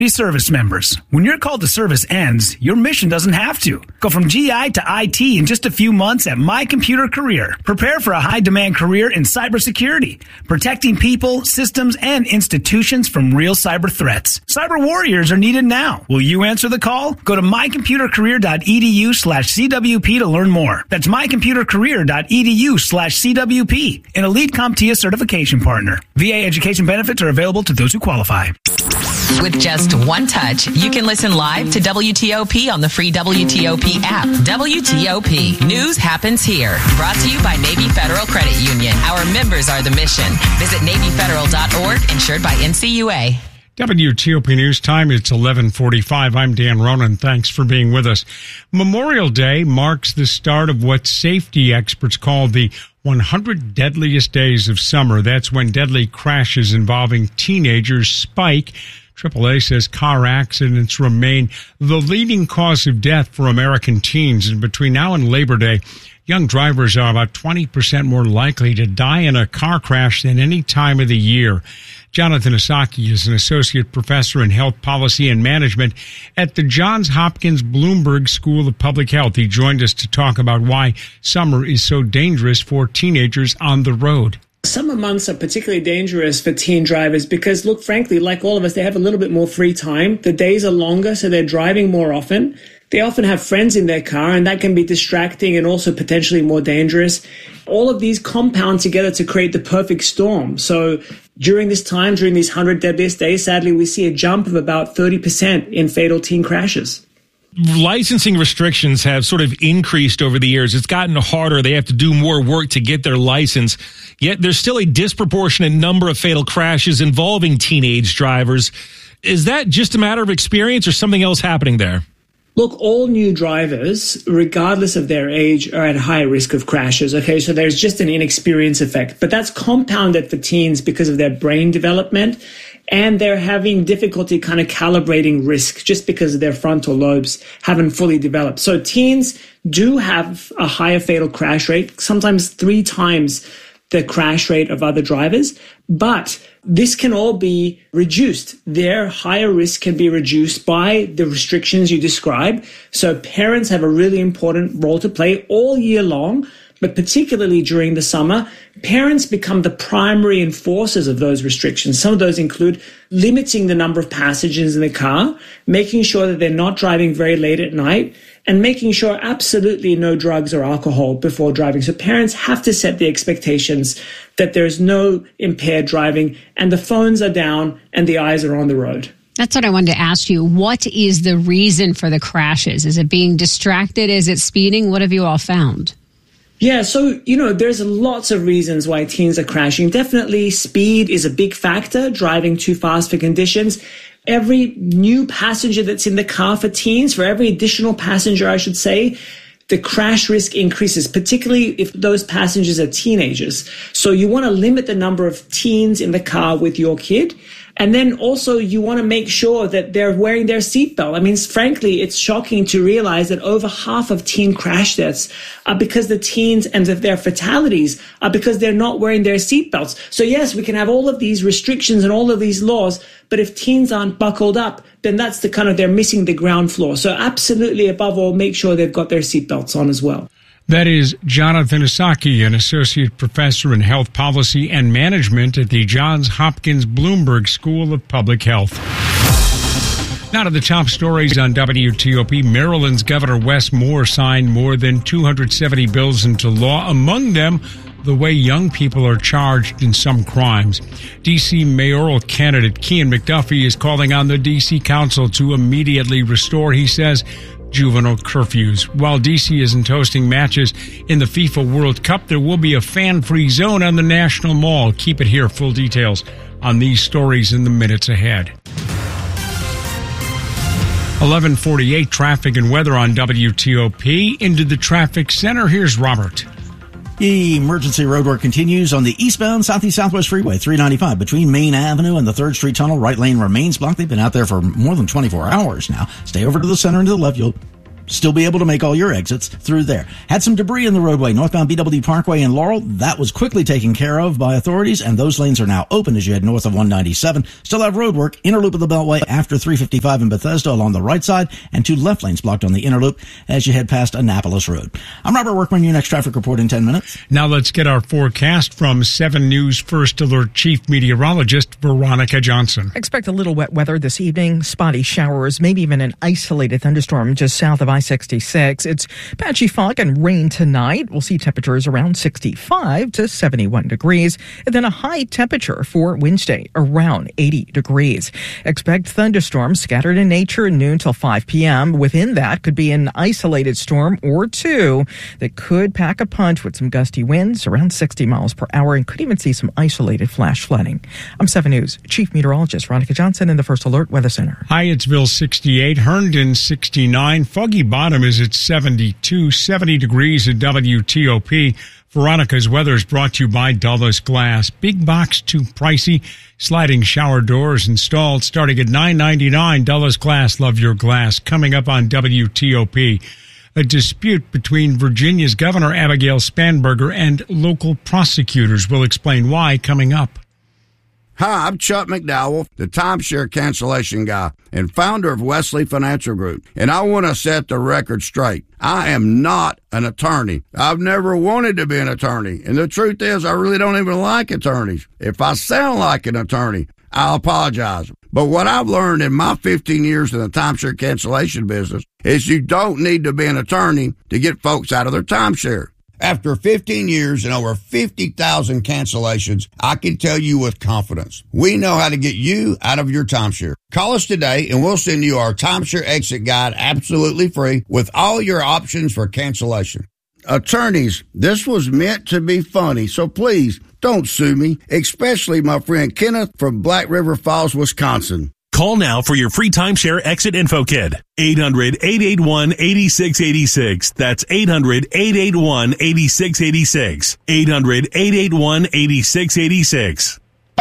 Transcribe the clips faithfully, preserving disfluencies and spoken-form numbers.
Service members. When your call to service ends, your mission doesn't have to. Go from G I to I T in just a few months at My Computer Career. Prepare for a high-demand career in cybersecurity, protecting people, systems, and institutions from real cyber threats. Cyber warriors are needed now. Will you answer the call? Go to mycomputercareer.edu slash CWP to learn more. That's mycomputercareer.edu slash CWP, an elite CompTIA certification partner. V A education benefits are available to those who qualify. With just one touch, you can listen live to W T O P on the free W T O P app. W T O P. News happens here. Brought to you by Navy Federal Credit Union. Our members are the mission. Visit Navy Federal dot org, insured by N C U A. W T O P News Time, it's eleven forty-five. I'm Dan Ronan. Thanks for being with us. Memorial Day marks the start of what safety experts call the one hundred deadliest days of summer. That's when deadly crashes involving teenagers spike. triple A says car accidents remain the leading cause of death for American teens. And between now and Labor Day, young drivers are about twenty percent more likely to die in a car crash than any time of the year. Jonathan Asaki is an associate professor in health policy and management at the Johns Hopkins Bloomberg School of Public Health. He joined us to talk about why summer is so dangerous for teenagers on the road. Summer months are particularly dangerous for teen drivers because, look, frankly, like all of us, they have a little bit more free time. The days are longer, so they're driving more often. They often have friends in their car, and that can be distracting and also potentially more dangerous. All of these compound together to create the perfect storm. So during this time, during these one hundred deadliest days, sadly, we see a jump of about thirty percent in fatal teen crashes. Licensing restrictions have sort of increased over the years. It's gotten harder. They have to do more work to get their license. Yet there's still a disproportionate number of fatal crashes involving teenage drivers. Is that just a matter of experience or something else happening there? Look, all new drivers, regardless of their age, are at high risk of crashes. Okay, so there's just an inexperience effect. But that's compounded for teens because of their brain development. And they're having difficulty kind of calibrating risk just because their frontal lobes haven't fully developed. So teens do have a higher fatal crash rate, sometimes three times the crash rate of other drivers. But this can all be reduced. Their higher risk can be reduced by the restrictions you describe. So parents have a really important role to play all year long. But particularly during the summer, parents become the primary enforcers of those restrictions. Some of those include limiting the number of passengers in the car, making sure that they're not driving very late at night, and making sure absolutely no drugs or alcohol before driving. So parents have to set the expectations that there's no impaired driving and the phones are down and the eyes are on the road. That's what I wanted to ask you. What is the reason for the crashes? Is it being distracted? Is it speeding? What have you all found? Yeah, so, you know, there's lots of reasons why teens are crashing. Definitely speed is a big factor, driving too fast for conditions. Every new passenger that's in the car for teens, for every additional passenger, I should say, the crash risk increases, particularly if those passengers are teenagers. So you want to limit the number of teens in the car with your kid. And then also you want to make sure that they're wearing their seatbelt. I mean, frankly, it's shocking to realize that over half of teen crash deaths are because the teens and their fatalities are because they're not wearing their seatbelts. So yes, we can have all of these restrictions and all of these laws, but if teens aren't buckled up, then that's the kind of, they're missing the ground floor. So absolutely, above all, make sure they've got their seatbelts on as well. That is Jonathan Asaki, an associate professor in health policy and management at the Johns Hopkins Bloomberg School of Public Health. Now to the top stories on W T O P. Maryland's Governor Wes Moore signed more than two hundred seventy bills into law, among them the way young people are charged in some crimes. D C mayoral candidate Kian McDuffie is calling on the D C Council to immediately restore, he says, juvenile curfews. While D C isn't hosting matches in the FIFA World Cup, there will be a fan-free zone on the National Mall. Keep it here. Full details on these stories in the minutes ahead. eleven forty-eight, traffic and weather on W T O P. Into the traffic center, here's Robert. Emergency roadwork continues on the eastbound Southeast Southwest Freeway three ninety-five between Main Avenue and the third Street Tunnel. Right lane remains blocked. They've been out there for more than twenty-four hours now. Stay over to the center and to the left. You'll still be able to make all your exits through there. Had some debris in the roadway northbound B W Parkway in Laurel. That was quickly taken care of by authorities, and those lanes are now open as you head north of one ninety-seven. Still have road work, inner loop of the Beltway after three fifty-five in Bethesda along the right side, and two left lanes blocked on the inner loop as you head past Annapolis Road. I'm Robert Workman, your next traffic report in ten minutes. Now let's get our forecast from seven News First Alert Chief Meteorologist Veronica Johnson. Expect a little wet weather this evening, spotty showers, maybe even an isolated thunderstorm just south of I sixty-six. It's patchy fog and rain tonight. We'll see temperatures around sixty-five to seventy-one degrees, and then a high temperature for Wednesday around eighty degrees. Expect thunderstorms scattered in nature at noon till five p.m. Within that could be an isolated storm or two that could pack a punch with some gusty winds around sixty miles per hour and could even see some isolated flash flooding. I'm seven News Chief Meteorologist Veronica Johnson in the First Alert Weather Center. Hyattsville sixty-eight, Herndon sixty-nine, Foggy Bottom is at seventy-two, seventy degrees at W T O P. Veronica's weather is brought to you by Dulles Glass. Big box too pricey. Sliding shower doors installed starting at nine ninety-nine. Dulles Glass, love your glass. Coming up on W T O P. A dispute between Virginia's Governor Abigail Spanberger and local prosecutors. We'll explain why coming up. Hi, I'm Chuck McDowell, the timeshare cancellation guy and founder of Wesley Financial Group, and I want to set the record straight. I am not an attorney. I've never wanted to be an attorney, and the truth is I really don't even like attorneys. If I sound like an attorney, I'll apologize. But what I've learned in my fifteen years in the timeshare cancellation business is you don't need to be an attorney to get folks out of their timeshare. After fifteen years and over fifty thousand cancellations, I can tell you with confidence, we know how to get you out of your timeshare. Call us today and we'll send you our timeshare exit guide absolutely free with all your options for cancellation. Attorneys, this was meant to be funny, so please don't sue me, especially my friend Kenneth from Black River Falls, Wisconsin. Call now for your free timeshare exit info kit. eight hundred, eight eight one, eight six eight six. That's eight hundred, eight eight one, eight six eight six. eight hundred, eight eight one, eight six eight six.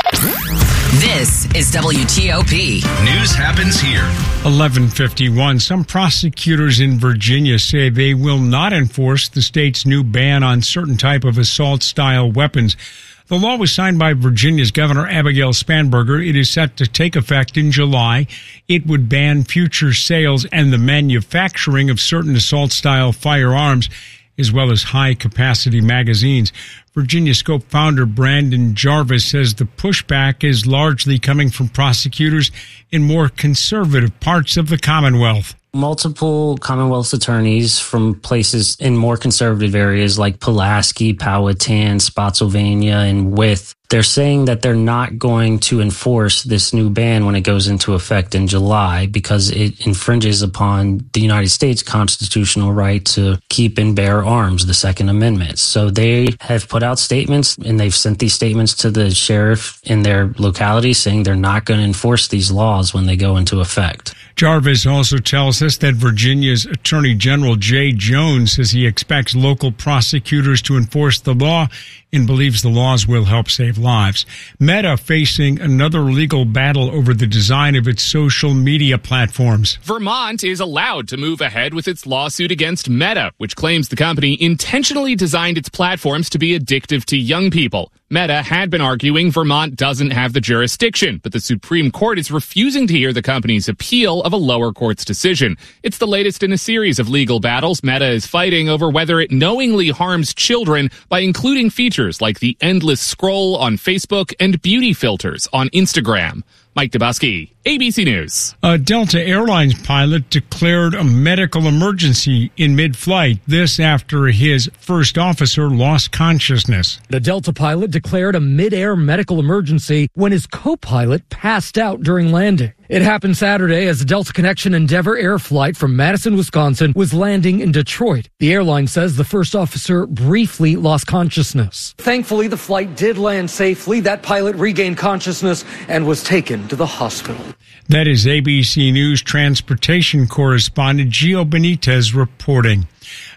This is W T O P. News happens here. eleven fifty-one. Some prosecutors in Virginia say they will not enforce the state's new ban on certain type of assault-style weapons. The law was signed by Virginia's Governor Abigail Spanberger. It is set to take effect in July. It would ban future sales and the manufacturing of certain assault-style firearms, as well as high-capacity magazines. Virginia Scope founder Brandon Jarvis says the pushback is largely coming from prosecutors in more conservative parts of the Commonwealth. Multiple Commonwealth attorneys from places in more conservative areas like Pulaski, Powhatan, Spotsylvania, and Wythe, they're saying that they're not going to enforce this new ban when it goes into effect in July because it infringes upon the United States constitutional right to keep and bear arms, the Second Amendment. So they have put out statements, and they've sent these statements to the sheriff in their locality saying they're not going to enforce these laws when they go into effect. Jarvis also tells us that Virginia's Attorney General Jay Jones says he expects local prosecutors to enforce the law and believes the laws will help save lives. Meta facing another legal battle over the design of its social media platforms. Vermont is allowed to move ahead with its lawsuit against Meta, which claims the company intentionally designed its platforms to be addictive to young people. Meta had been arguing Vermont doesn't have the jurisdiction, but the Supreme Court is refusing to hear the company's appeal of a lower court's decision. It's the latest in a series of legal battles Meta is fighting over whether it knowingly harms children by including features like the endless scroll on Facebook and beauty filters on Instagram. Mike Dubusky, A B C News. A Delta Airlines pilot declared a medical emergency in mid-flight. This after his first officer lost consciousness. The Delta pilot declared a mid-air medical emergency when his co-pilot passed out during landing. It happened Saturday as the Delta Connection Endeavor Air flight from Madison, Wisconsin was landing in Detroit. The airline says the first officer briefly lost consciousness. Thankfully, the flight did land safely. That pilot regained consciousness and was taken to the hospital. That is A B C News transportation correspondent Gio Benitez reporting.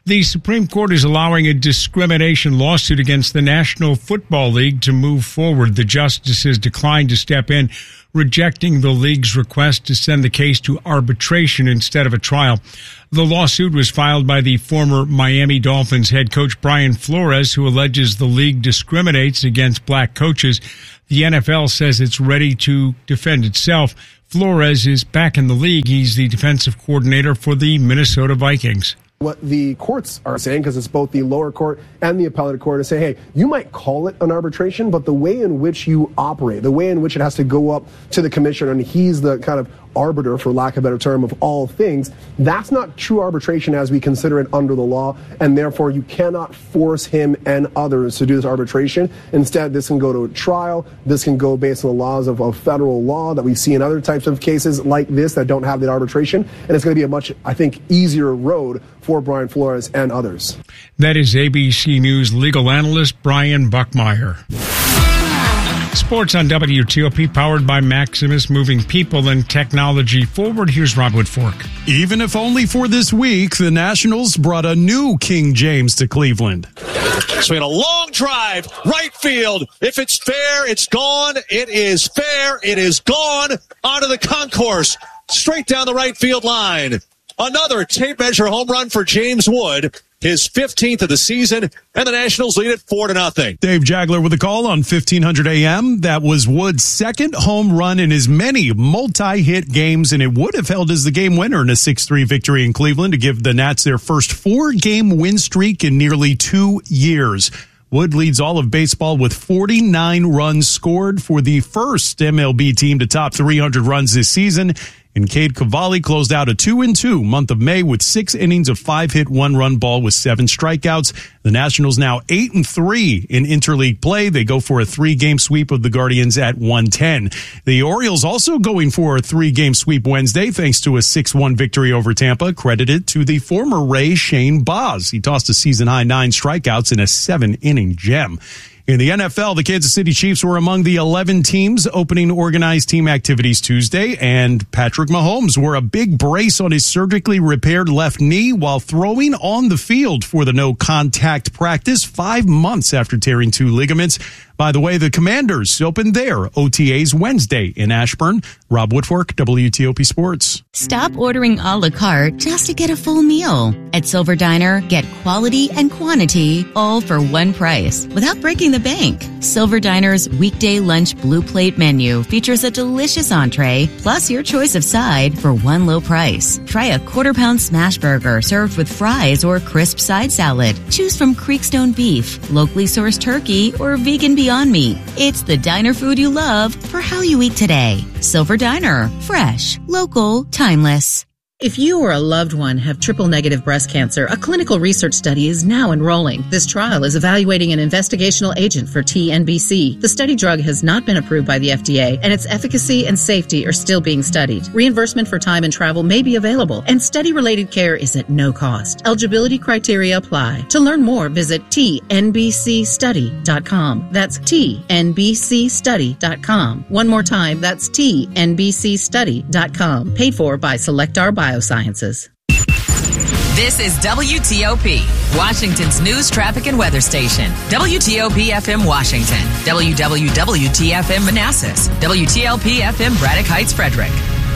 The Supreme Court is allowing a discrimination lawsuit against the National Football League to move forward. The justices declined to step in, rejecting the league's request to send the case to arbitration instead of a trial. The lawsuit was filed by the former Miami Dolphins head coach Brian Flores, who alleges the league discriminates against black coaches. The N F L says it's ready to defend itself. Flores is back in the league. He's the defensive coordinator for the Minnesota Vikings. What the courts are saying, because it's both the lower court and the appellate court, is say, hey, you might call it an arbitration, but the way in which you operate, the way in which it has to go up to the commissioner, and he's the kind of arbiter, for lack of a better term, of all things, that's not true arbitration as we consider it under the law, and therefore you cannot force him and others to do this arbitration. Instead, this can go to a trial. This can go based on the laws of, of federal law that we see in other types of cases like this that don't have that arbitration, and it's going to be a much, I think, easier road for Brian Flores and others. That is A B C News legal analyst Brian Buckmeyer. Sports on W T O P, powered by Maximus, moving people and technology forward. Here's Rob Woodfork. Even if only for this week, the Nationals brought a new King James to Cleveland. So we had a long drive, right field. If it's fair, it's gone. It is fair. It is gone. Onto the concourse, straight down the right field line. Another tape measure home run for James Wood, his fifteenth of the season, and the Nationals lead it four to nothing. Dave Jagler with a call on fifteen hundred A M. That was Wood's second home run in his many multi-hit games, and it would have held as the game winner in a six three victory in Cleveland to give the Nats their first four-game win streak in nearly two years. Wood leads all of baseball with forty-nine runs scored for the first M L B team to top three hundred runs this season. And Cade Cavalli closed out a two and two month of May with six innings of five-hit, one-run ball with seven strikeouts. The Nationals now eight and three in interleague play. They go for a three-game sweep of the Guardians at one ten. The Orioles also going for a three-game sweep Wednesday thanks to a six one victory over Tampa, credited to the former Ray Shane Baz. He tossed a season-high nine strikeouts in a seven-inning gem. In the N F L, the Kansas City Chiefs were among the eleven teams opening organized team activities Tuesday, and Patrick Mahomes wore a big brace on his surgically repaired left knee while throwing on the field for the no-contact practice five months after tearing two ligaments. By the way, the Commanders opened their O T As Wednesday in Ashburn. Rob Woodfork, W T O P Sports. Stop ordering a la carte just to get a full meal. At Silver Diner, get quality and quantity all for one price without breaking the bank. Silver Diner's weekday lunch blue plate menu features a delicious entree plus your choice of side for one low price. Try a quarter pound smash burger served with fries or crisp side salad. Choose from Creekstone beef, locally sourced turkey, or vegan Beyond Meat. It's the diner food you love for how you eat today. Silver Diner. Fresh, local, timeless. If you or a loved one have triple-negative breast cancer, a clinical research study is now enrolling. This trial is evaluating an investigational agent for T N B C. The study drug has not been approved by the F D A, and its efficacy and safety are still being studied. Reimbursement for time and travel may be available, and study-related care is at no cost. Eligibility criteria apply. To learn more, visit T N B C study dot com. That's T N B C study dot com. One more time, that's T N B C study dot com. Paid for by Selectar Biosciences. This is W T O P, Washington's news, traffic, and weather station. W T O P F M Washington, W W W T F M Manassas, W T L P F M Braddock Heights, Frederick.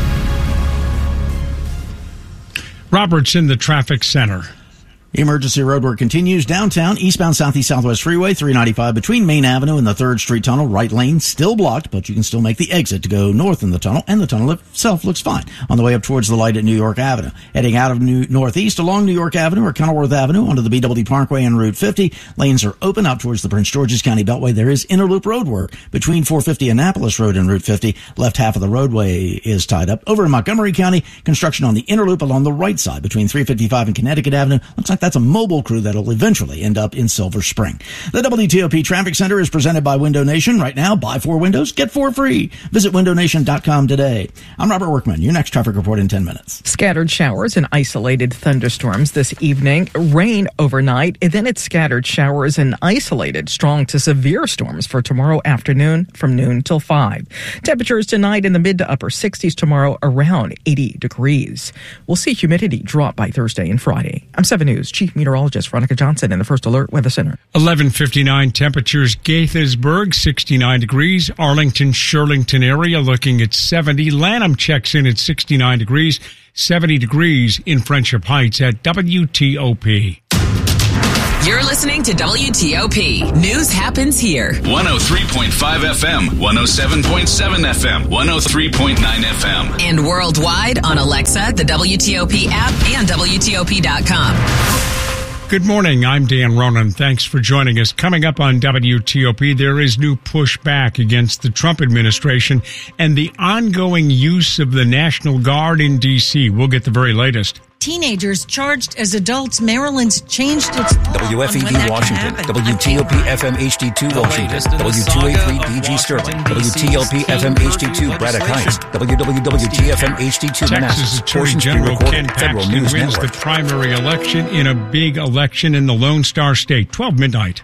Robert's in the traffic center. Emergency roadwork continues downtown, eastbound Southeast Southwest Freeway, three ninety-five between Main Avenue and the third Street Tunnel. Right lane still blocked, but you can still make the exit to go north in the tunnel, and the tunnel itself looks fine on the way up towards the light at New York Avenue. Heading out of New Northeast along New York Avenue or Kenilworth Avenue onto the B W Parkway and Route fifty. Lanes are open out towards the Prince George's County Beltway. There is interloop roadwork between four fifty Annapolis Road and Route fifty. Left half of the roadway is tied up. Over in Montgomery County, construction on the interloop along the right side between three fifty-five and Connecticut Avenue. Looks like that's a mobile crew that'll eventually end up in Silver Spring. The W T O P Traffic Center is presented by Window Nation. Right now, buy four windows, get four free. Visit window nation dot com today. I'm Robert Workman. Your next traffic report in ten minutes. Scattered showers and isolated thunderstorms this evening. Rain overnight, and then it's scattered showers and isolated strong to severe storms for tomorrow afternoon from noon till five. Temperatures tonight in the mid to upper sixties, tomorrow around eighty degrees. We'll see humidity drop by Thursday and Friday. I'm seven News News Chief Meteorologist Veronica Johnson in the First Alert Weather Center. eleven fifty-nine temperatures, Gaithersburg, sixty-nine degrees. Arlington, Shirlington area looking at seventy. Lanham checks in at sixty-nine degrees. seventy degrees in Friendship Heights at W T O P. You're listening to W T O P. News happens here. one oh three point five F M, one oh seven point seven F M, one oh three point nine F M. And worldwide on Alexa, the W T O P app, and W T O P dot com. Good morning. I'm Dan Ronan. Thanks for joining us. Coming up on W T O P, there is new pushback against the Trump administration and the ongoing use of the National Guard in D C. We'll get the very latest. Teenagers charged as adults. Maryland's changed its W F E D Washington, W T O P F M H D two Washington, W two eighty-three D G Sterling, W T L P F M H D two Braddock Heights, W W W G F M H D two Texas Attorney General Ken Paxton wins the primary election in a big election in the Lone Star State. twelve midnight.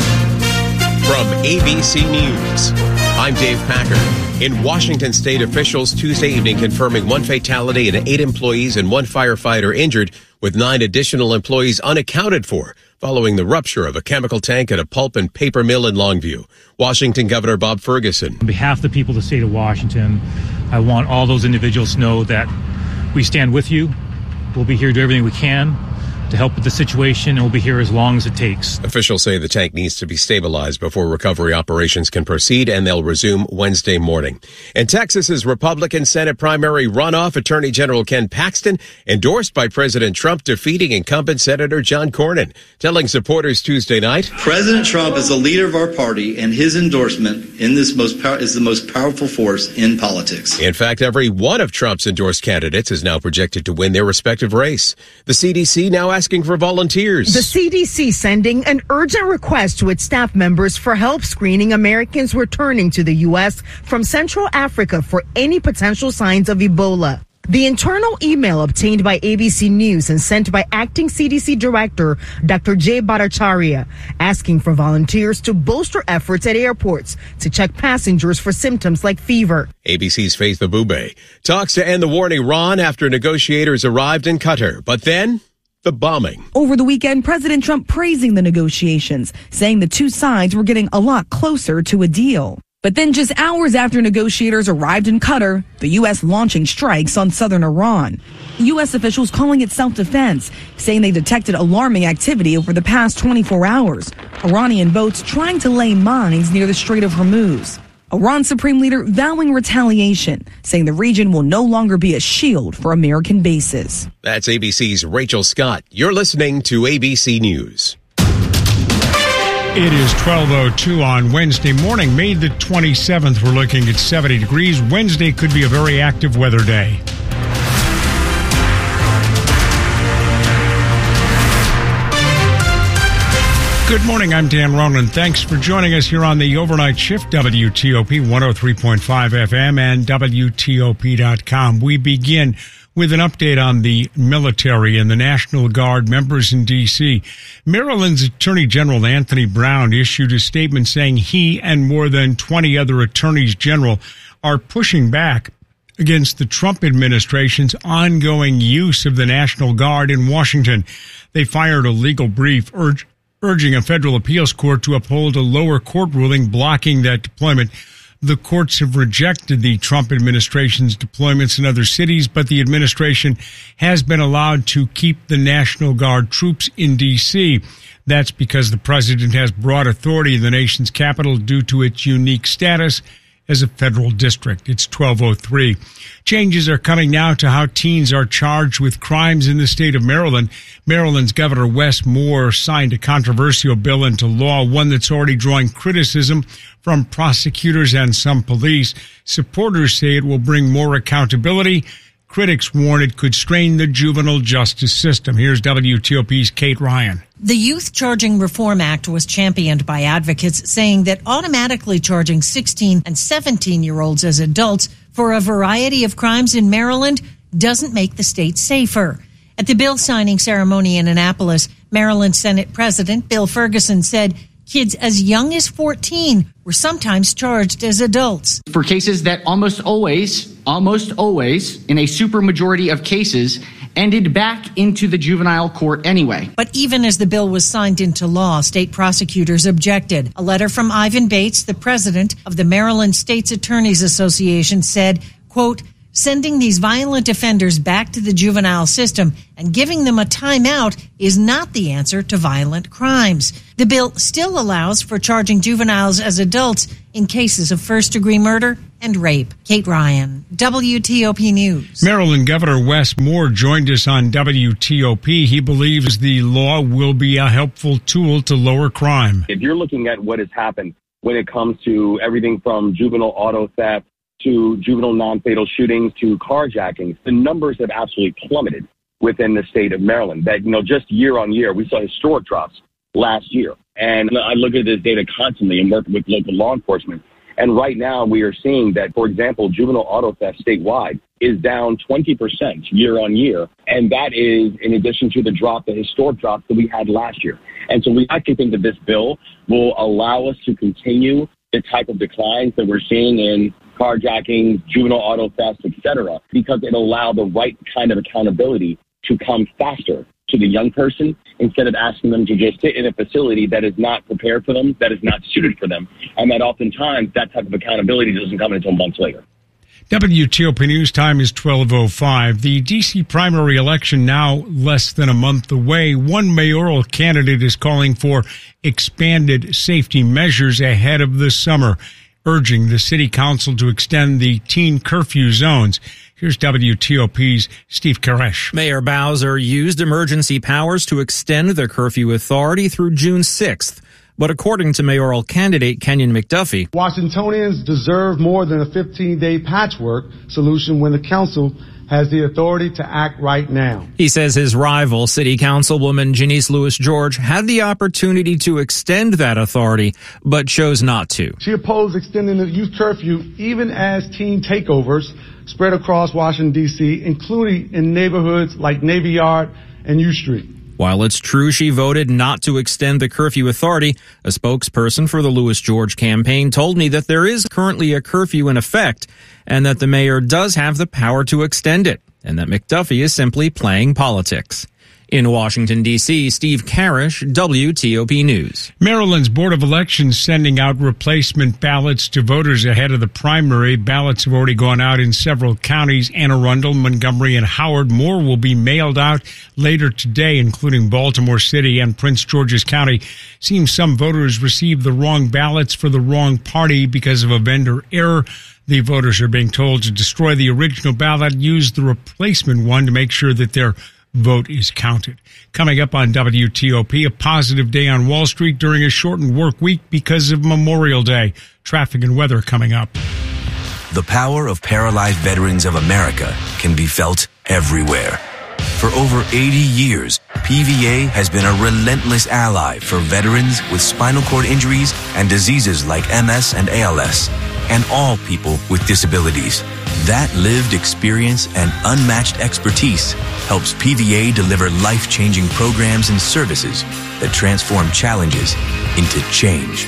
From A B C News, I'm Dave Packer. In Washington state, officials Tuesday evening confirming one fatality and eight employees and one firefighter injured, with nine additional employees unaccounted for following the rupture of a chemical tank at a pulp and paper mill in Longview. Washington Governor Bob Ferguson. On behalf of the people of the state of Washington, I want all those individuals to know that we stand with you. We'll be here to do everything we can to help with the situation, and we'll be here as long as it takes. Officials say the tank needs to be stabilized before recovery operations can proceed, and they'll resume Wednesday morning. In Texas's Republican Senate primary runoff, Attorney General Ken Paxton, endorsed by President Trump, defeating incumbent Senator John Cornyn, telling supporters Tuesday night, President Trump is the leader of our party, and his endorsement in this most pow- is the most powerful force in politics. In fact, every one of Trump's endorsed candidates is now projected to win their respective race. The C D C now asking for volunteers. The C D C sending an urgent request to its staff members for help screening Americans returning to the U S from Central Africa for any potential signs of Ebola. The internal email obtained by A B C News and sent by acting C D C Director Doctor Jay Bhattacharya, asking for volunteers to bolster efforts at airports to check passengers for symptoms like fever. A B C's Faith Abube talks to end the war in Iran after negotiators arrived in Qatar. But then, the bombing. Over the weekend, President Trump praising the negotiations, saying the two sides were getting a lot closer to a deal. But then just hours after negotiators arrived in Qatar, the U S launching strikes on southern Iran. U S officials calling it self-defense, saying they detected alarming activity over the past twenty-four hours. Iranian boats trying to lay mines near the Strait of Hormuz. Iran's supreme leader vowing retaliation, saying the region will no longer be a shield for American bases. That's A B C's Rachel Scott. You're listening to A B C News. It is twelve oh two on Wednesday morning, May the twenty-seventh. We're looking at seventy degrees. Wednesday could be a very active weather day. Good morning, I'm Dan Ronan. Thanks for joining us here on the overnight shift, W T O P one oh three point five F M and W T O P dot com. We begin with an update on the military and the National Guard members in D C. Maryland's Attorney General Anthony Brown issued a statement saying he and more than twenty other attorneys general are pushing back against the Trump administration's ongoing use of the National Guard in Washington. They fired a legal brief urging urging a federal appeals court to uphold a lower court ruling blocking that deployment. The courts have rejected the Trump administration's deployments in other cities, but the administration has been allowed to keep the National Guard troops in D C. That's because the president has broad authority in the nation's capital due to its unique status as a federal district. It's twelve oh three. Changes are coming now to how teens are charged with crimes in the state of Maryland. Maryland's Governor Wes Moore signed a controversial bill into law, one that's already drawing criticism from prosecutors and some police. Supporters say it will bring more accountability. Critics warn it could strain the juvenile justice system. Here's W T O P's Kate Ryan. The Youth Charging Reform Act was championed by advocates, saying that automatically charging sixteen and seventeen-year-olds as adults for a variety of crimes in Maryland doesn't make the state safer. At the bill signing ceremony in Annapolis, Maryland Senate President Bill Ferguson said kids as young as fourteen were sometimes charged as adults. For cases that almost always, almost always, in a supermajority of cases, ended back into the juvenile court anyway. But even as the bill was signed into law, state prosecutors objected. A letter from Ivan Bates, the president of the Maryland State's Attorneys Association, said, quote, sending these violent offenders back to the juvenile system and giving them a timeout is not the answer to violent crimes. The bill still allows for charging juveniles as adults in cases of first-degree murder and rape. Kate Ryan, W T O P News. Maryland Governor Wes Moore joined us on W T O P. He believes the law will be a helpful tool to lower crime. If you're looking at what has happened when it comes to everything from juvenile auto theft to juvenile non-fatal shootings to carjackings, the numbers have absolutely plummeted within the state of Maryland. That, you know, just year on year, we saw historic drops last year. And I look at this data constantly and work with local law enforcement. And right now we are seeing that, for example, juvenile auto theft statewide is down twenty percent year on year. And that is in addition to the drop, the historic drop that we had last year. And so we actually think that this bill will allow us to continue the type of declines that we're seeing in carjacking, juvenile auto theft, et cetera, because it'll allow the right kind of accountability to come faster to the young person instead of asking them to just sit in a facility that is not prepared for them, that is not suited for them, and that oftentimes that type of accountability doesn't come until months later. W T O P News time is twelve oh five. The D C primary election now less than a month away. One mayoral candidate is calling for expanded safety measures ahead of the summer, urging the city council to extend the teen curfew zones. Here's W T O P's Steve Koresh. Mayor Bowser used emergency powers to extend the curfew authority through June sixth. But according to mayoral candidate Kenyon McDuffie, Washingtonians deserve more than a fifteen-day patchwork solution when the council has the authority to act right now. He says his rival, City Councilwoman Janice Lewis-George, had the opportunity to extend that authority, but chose not to. She opposed extending the youth curfew even as teen takeovers spread across Washington, D C, including in neighborhoods like Navy Yard and U Street. While it's true she voted not to extend the curfew authority, a spokesperson for the Lewis-George campaign told me that there is currently a curfew in effect and that the mayor does have the power to extend it, and that McDuffie is simply playing politics. In Washington, D C, Steve Karish, W T O P News. Maryland's Board of Elections sending out replacement ballots to voters ahead of the primary. Ballots have already gone out in several counties, Anne Arundel, Montgomery, and Howard. More will be mailed out later today, including Baltimore City and Prince George's County. Seems some voters received the wrong ballots for the wrong party because of a vendor error. The voters are being told to destroy the original ballot, use the replacement one to make sure that their vote is counted. Coming up on W T O P, a positive day on Wall Street during a shortened work week because of Memorial Day. Traffic and weather coming up. The power of Paralyzed Veterans of America can be felt everywhere. For over eighty years, P V A has been a relentless ally for veterans with spinal cord injuries and diseases like M S and A L S, and all people with disabilities. That lived experience and unmatched expertise helps P V A deliver life-changing programs and services that transform challenges into change.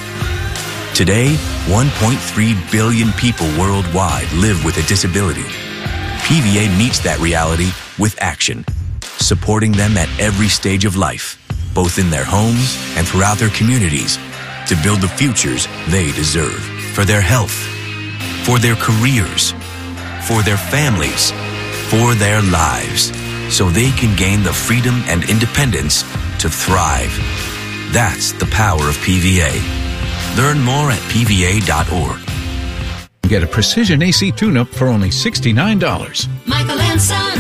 Today, one point three billion people worldwide live with a disability. P V A meets that reality with action, supporting them at every stage of life, both in their homes and throughout their communities, to build the futures they deserve for their health, for their careers, for their families, for their lives, so they can gain the freedom and independence to thrive. That's the power of P V A. Learn more at P V A dot org. Get a precision A C tune-up for only sixty-nine dollars. Michael and Son.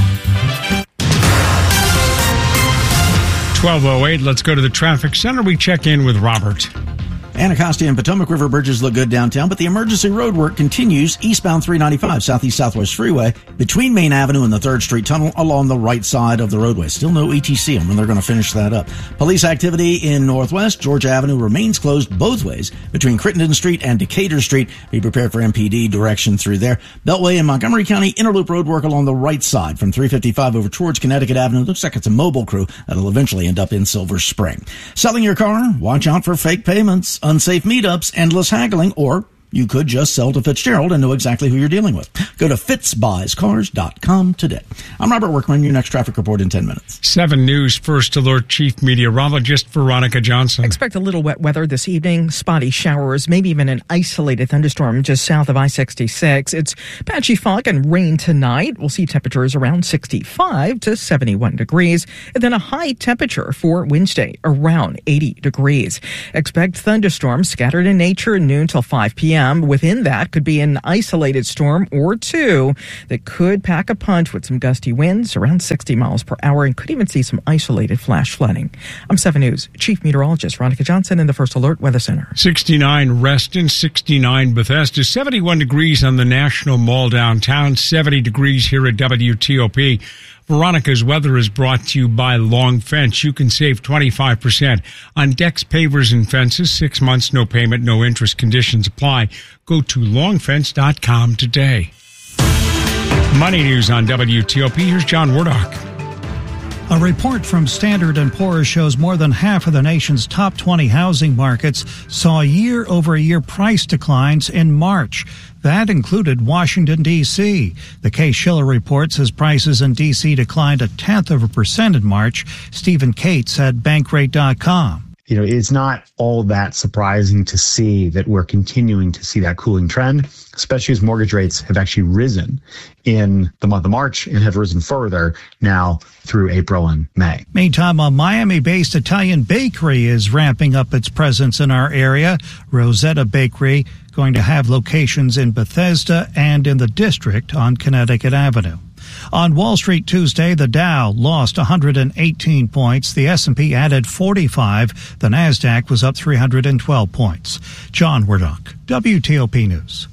twelve oh eight, let's go to the traffic center. We check in with Robert. Anacostia and Potomac River bridges look good downtown, but the emergency road work continues eastbound three ninety-five Southeast Southwest Freeway between Main Avenue and the third Street Tunnel along the right side of the roadway. Still no E T C on when they're going to finish that up. Police activity in Northwest. Georgia Avenue remains closed both ways between Crittenden Street and Decatur Street. Be prepared for M P D direction through there. Beltway and Montgomery County Interloop road work along the right side from three fifty-five over towards Connecticut Avenue. Looks like it's a mobile crew that'll eventually end up in Silver Spring. Selling your car? Watch out for fake payments, unsafe meetups, endless haggling, or you could just sell to Fitzgerald and know exactly who you're dealing with. Go to fitz buys cars dot com today. I'm Robert Workman, your next traffic report in ten minutes. seven News First Alert Chief Meteorologist Veronica Johnson. Expect a little wet weather this evening, spotty showers, maybe even an isolated thunderstorm just south of I sixty-six. It's patchy fog and rain tonight. We'll see temperatures around sixty-five to seventy-one degrees, and then a high temperature for Wednesday around eighty degrees. Expect thunderstorms scattered in nature noon till five p.m. Within that could be an isolated storm or two that could pack a punch with some gusty winds around sixty miles per hour and could even see some isolated flash flooding. I'm seven News Chief Meteorologist Veronica Johnson in the First Alert Weather Center. sixty-nine Reston, sixty-nine Bethesda, seventy-one degrees on the National Mall downtown, seventy degrees here at W T O P. Veronica's weather is brought to you by Long Fence. You can save twenty-five percent on decks, pavers, and fences. Six months, no payment, no interest. Conditions apply. Go to long fence dot com today. Money news on W T O P. Here's John Wardock. A report from Standard and Poor's shows more than half of the nation's top twenty housing markets saw year-over-year price declines in March. That included Washington, D C. The Case-Shiller report says prices in D C declined a tenth of a percent in March. Stephen Cates at Bankrate dot com. You know, it's not all that surprising to see that we're continuing to see that cooling trend, especially as mortgage rates have actually risen in the month of March and have risen further now through April and May. Meantime, a Miami-based Italian bakery is ramping up its presence in our area. Rosetta Bakery going to have locations in Bethesda and in the district on Connecticut Avenue. On Wall Street Tuesday, the Dow lost one hundred eighteen points. The S and P added forty-five. The Nasdaq was up three hundred twelve points. John Wardock, W T O P News.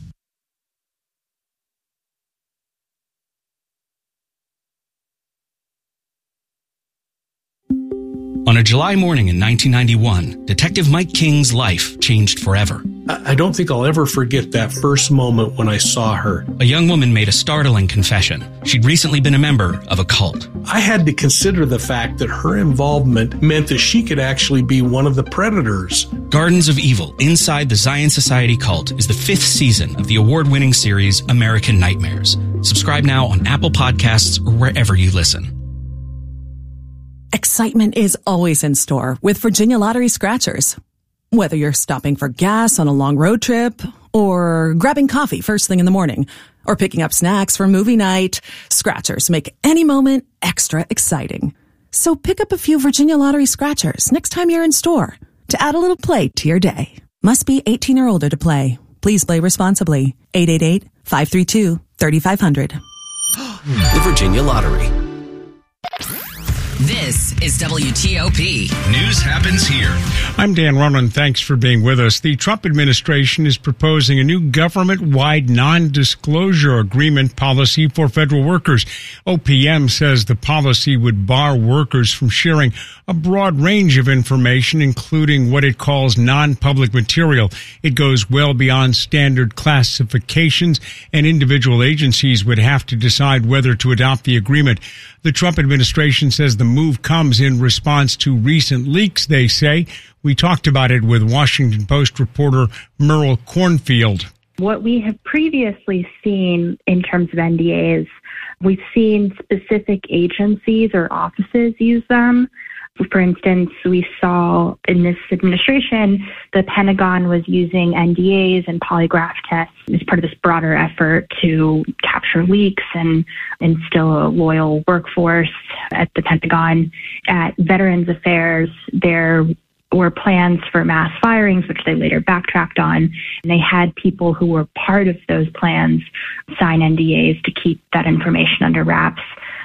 On a July morning in nineteen ninety-one, Detective Mike King's life changed forever. I don't think I'll ever forget that first moment when I saw her. A young woman made a startling confession. She'd recently been a member of a cult. I had to consider the fact that her involvement meant that she could actually be one of the predators. Gardens of Evil Inside the Zion Society Cult is the fifth season of the award-winning series American Nightmares. Subscribe now on Apple Podcasts or wherever you listen. Excitement is always in store with Virginia Lottery Scratchers. Whether you're stopping for gas on a long road trip, or grabbing coffee first thing in the morning, or picking up snacks for movie night, Scratchers make any moment extra exciting. So pick up a few Virginia Lottery Scratchers next time you're in store to add a little play to your day. Must be eighteen or older to play. Please play responsibly. eight eight eight, five three two, three five zero zero. The Virginia Lottery. This is W T O P. News happens here. I'm Dan Ronan. Thanks for being with us. The Trump administration is proposing a new government-wide non-disclosure agreement policy for federal workers. O P M says the policy would bar workers from sharing a broad range of information, including what it calls non-public material. It goes well beyond standard classifications, and individual agencies would have to decide whether to adopt the agreement. The Trump administration says the move comes in response to recent leaks, they say. We talked about it with Washington Post reporter Merle Cornfield. What we have previously seen in terms of N D As, we've seen specific agencies or offices use them. For instance, we saw in this administration, the Pentagon was using N D As and polygraph tests as part of this broader effort to capture leaks and instill a loyal workforce at the Pentagon. At Veterans Affairs, there were plans for mass firings, which they later backtracked on. And they had people who were part of those plans sign N D As to keep that information under wraps.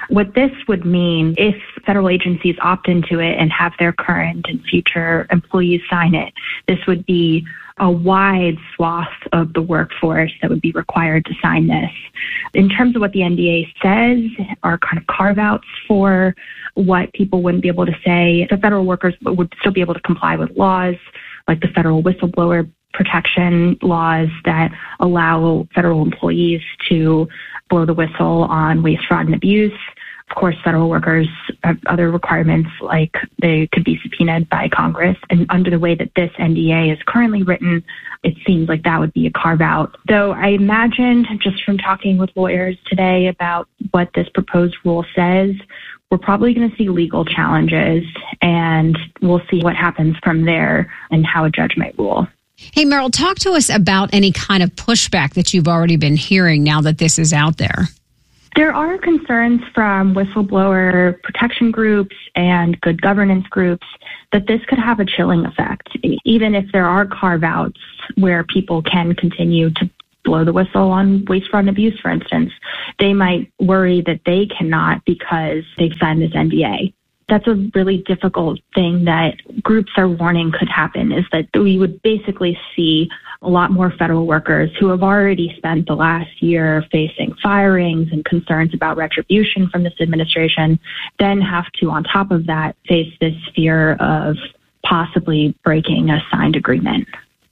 What this would mean if federal agencies opt into it and have their current and future employees sign it, this would be a wide swath of the workforce that would be required to sign this. In terms of what the N D A says are kind of carve-outs for what people wouldn't be able to say, the federal workers would still be able to comply with laws like the federal whistleblower protection laws that allow federal employees to blow the whistle on waste, fraud, and abuse. Of course, federal workers have other requirements, like they could be subpoenaed by Congress. And under the way that this N D A is currently written, it seems like that would be a carve-out. Though I imagined, just from talking with lawyers today about what this proposed rule says, we're probably going to see legal challenges, and we'll see what happens from there and how a judge might rule. Hey, Meryl, talk to us about any kind of pushback that you've already been hearing now that this is out there. There are concerns from whistleblower protection groups and good governance groups that this could have a chilling effect. Even if there are carve-outs where people can continue to blow the whistle on waste, fraud, and abuse, for instance, they might worry that they cannot because they've signed this N D A. That's a really difficult thing that groups are warning could happen, is that we would basically see a lot more federal workers who have already spent the last year facing firings and concerns about retribution from this administration, then have to, on top of that, face this fear of possibly breaking a signed agreement.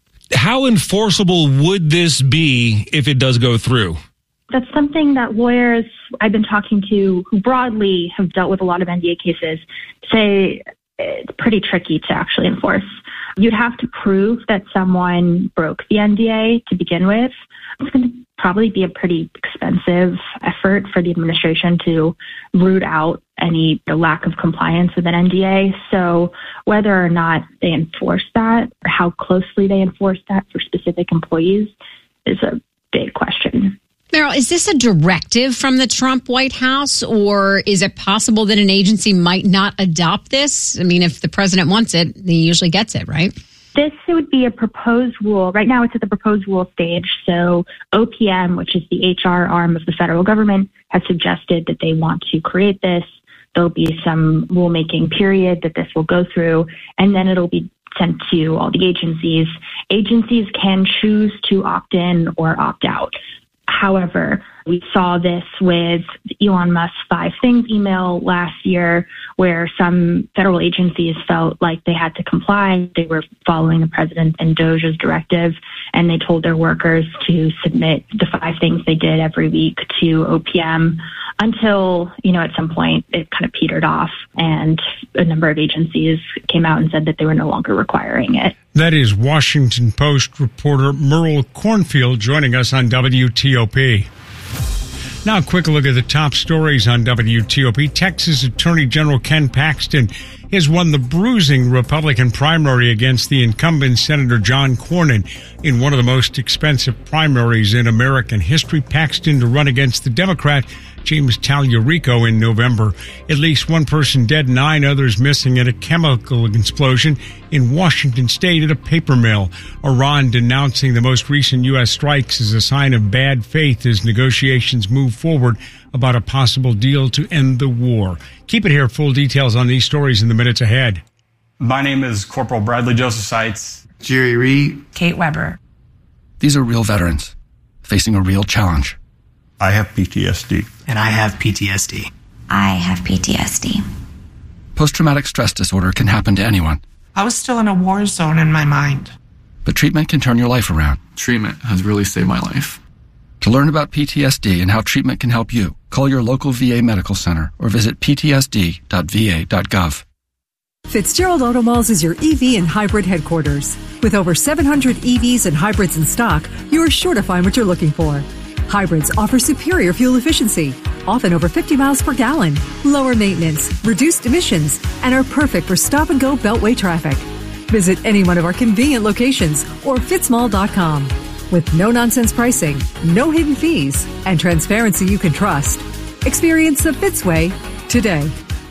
How enforceable would this be if it does go through? That's something that lawyers I've been talking to who broadly have dealt with a lot of N D A cases say it's pretty tricky to actually enforce. You'd have to prove that someone broke the N D A to begin with. It's going to probably be a pretty expensive effort for the administration to root out any lack of compliance with an N D A. So whether or not they enforce that or how closely they enforce that for specific employees is a big question. Meryl, is this a directive from the Trump White House, or is it possible that an agency might not adopt this? I mean, if the president wants it, he usually gets it, right? This would be a proposed rule. Right now it's at the proposed rule stage. So O P M, which is the H R arm of the federal government, has suggested that they want to create this. There'll be some rulemaking period that this will go through, and then it'll be sent to all the agencies. Agencies can choose to opt in or opt out. However, we saw this with Elon Musk's Five Things email last year, where some federal agencies felt like they had to comply. They were following the president and Doge's directive, and they told their workers to submit the five things they did every week to O P M until, you know, at some point it kind of petered off, and a number of agencies came out and said that they were no longer requiring it. That is Washington Post reporter Merle Cornfield joining us on W T O P. Now, a quick look at the top stories on W T O P. Texas Attorney General Ken Paxton has won the bruising Republican primary against the incumbent Senator John Cornyn in one of the most expensive primaries in American history. Paxton to run against the Democrat James Tallarico in November. At least one person dead, nine others missing at a chemical explosion in Washington state at a paper mill. Iran denouncing the most recent U S strikes as a sign of bad faith as negotiations move forward about a possible deal to end the war. Keep it here. Full details on these stories in the minutes ahead. My name is Corporal Bradley Joseph Seitz. Jerry Reed. Kate Weber. These are real veterans facing a real challenge. I have P T S D. And I have P T S D. I have P T S D. Post-traumatic stress disorder can happen to anyone. I was still in a war zone in my mind. But treatment can turn your life around. Treatment has really saved my life. To learn about P T S D and how treatment can help you, call your local V A medical center or visit p t s d dot v a dot gov. Fitzgerald Automalls is your E V and hybrid headquarters. With over seven hundred E Vs and hybrids in stock, you're sure to find what you're looking for. Hybrids offer superior fuel efficiency, often over fifty miles per gallon, lower maintenance, reduced emissions, and are perfect for stop-and-go beltway traffic. Visit any one of our convenient locations or fitzmall dot com. With no-nonsense pricing, no hidden fees, and transparency you can trust. Experience the Fitz way today.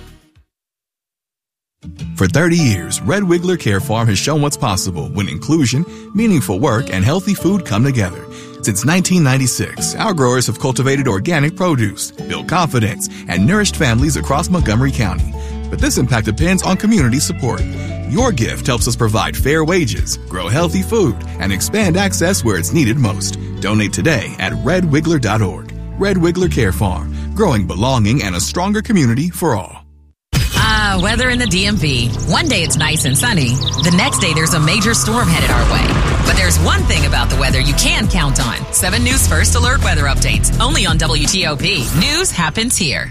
For thirty years, Red Wiggler Care Farm has shown what's possible when inclusion, meaningful work, and healthy food come together. Since nineteen ninety-six, our growers have cultivated organic produce, built confidence, and nourished families across Montgomery County. But this impact depends on community support. Your gift helps us provide fair wages, grow healthy food, and expand access where it's needed most. Donate today at red wiggler dot org. Red Wiggler Care Farm, growing belonging and a stronger community for all. Ah, weather in the D M V. One day it's nice and sunny. The next day there's a major storm headed our way. But there's one thing about the weather you can count on. seven News First Alert weather updates, only on W T O P. News happens here.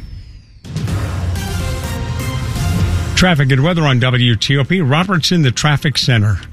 Traffic and weather on W T O P. Robert's in the traffic center.